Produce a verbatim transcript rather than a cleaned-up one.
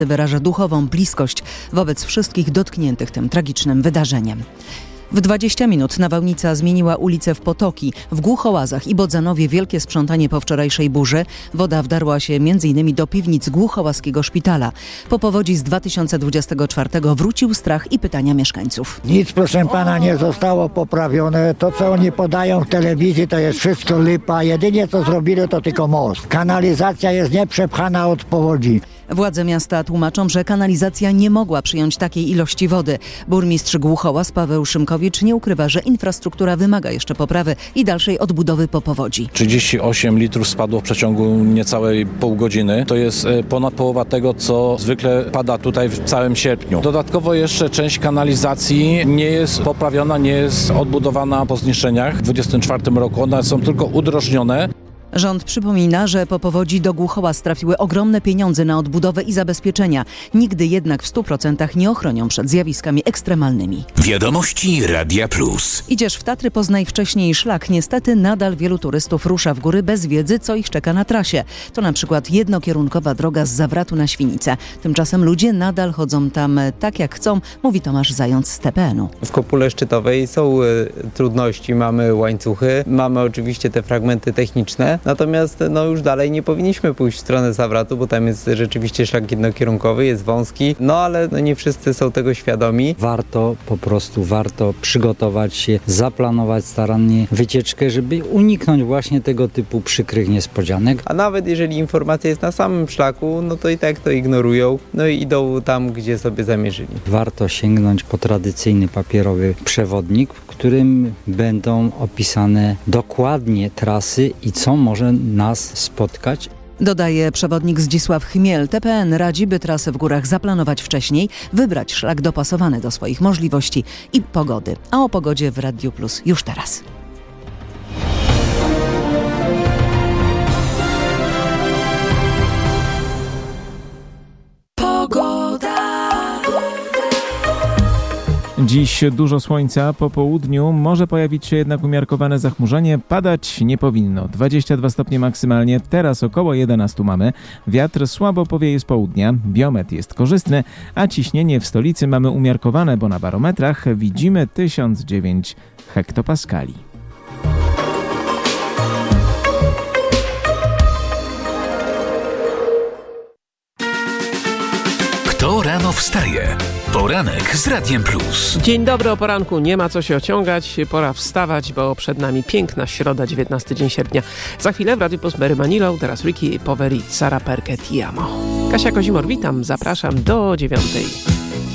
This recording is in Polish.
wyraża duchową bliskość wobec wszystkich dotkniętych tym tragicznym wydarzeniem. W dwadzieścia minut nawałnica zmieniła ulicę w potoki. W Głuchołazach i Bodzanowie wielkie sprzątanie po wczorajszej burzy. Woda wdarła się między innymi do piwnic Głuchołaskiego Szpitala. Po powodzi z dwa tysiące dwudziestego czwartego wrócił strach i pytania mieszkańców. Nic, proszę pana, nie zostało poprawione. To, co oni podają w telewizji, to jest wszystko lipa. Jedynie co zrobili, to tylko most. Kanalizacja jest nieprzepchana od powodzi. Władze miasta tłumaczą, że kanalizacja nie mogła przyjąć takiej ilości wody. Burmistrz Głuchołaz Paweł Szymkowicz nie ukrywa, że infrastruktura wymaga jeszcze poprawy i dalszej odbudowy po powodzi. trzydzieści osiem litrów spadło w przeciągu niecałej pół godziny. To jest ponad połowa tego, co zwykle pada tutaj w całym sierpniu. Dodatkowo jeszcze część kanalizacji nie jest poprawiona, nie jest odbudowana po zniszczeniach. W dwudziestym czwartym roku one są tylko udrożnione. Rząd przypomina, że po powodzi do Głuchołaz trafiły ogromne pieniądze na odbudowę i zabezpieczenia. Nigdy jednak w stu procentach nie ochronią przed zjawiskami ekstremalnymi. Wiadomości Radia Plus. Idziesz w Tatry, poznaj wcześniej szlak. Niestety nadal wielu turystów rusza w góry bez wiedzy, co ich czeka na trasie. To na przykład jednokierunkowa droga z Zawratu na Świnicę. Tymczasem ludzie nadal chodzą tam tak jak chcą, mówi Tomasz Zając z T P N u. W kopule szczytowej są y, trudności, mamy łańcuchy, mamy oczywiście te fragmenty techniczne. Natomiast no już dalej nie powinniśmy pójść w stronę Zawratu, bo tam jest rzeczywiście szlak jednokierunkowy, jest wąski, no ale no nie wszyscy są tego świadomi. Warto po prostu, warto przygotować się, zaplanować starannie wycieczkę, żeby uniknąć właśnie tego typu przykrych niespodzianek. A nawet jeżeli informacja jest na samym szlaku, no to i tak to ignorują, no i idą tam, gdzie sobie zamierzyli. Warto sięgnąć po tradycyjny papierowy przewodnik, w którym będą opisane dokładnie trasy i co może nas spotkać. Dodaje przewodnik Zdzisław Chmiel. T P N radzi, by trasę w górach zaplanować wcześniej, wybrać szlak dopasowany do swoich możliwości i pogody. A o pogodzie w Radiu Plus już teraz. Dziś dużo słońca, po południu może pojawić się jednak umiarkowane zachmurzenie, padać nie powinno. dwadzieścia dwa stopnie maksymalnie, teraz około jedenaście mamy. Wiatr słabo powieje z południa, biometr jest korzystny, a ciśnienie w stolicy mamy umiarkowane, bo na barometrach widzimy tysiąc dziewięć hektopaskali. Kto rano wstaje? Poranek z Radiem Plus. Dzień dobry, o poranku nie ma co się ociągać, pora wstawać, bo przed nami piękna środa, dziewiętnasty dzień sierpnia. Za chwilę w Radiu Plus Mary Manilow, teraz Ricky Poveri, Sara Perché Ti Amo. Kasia Kozimor, witam, zapraszam do dziewiątej.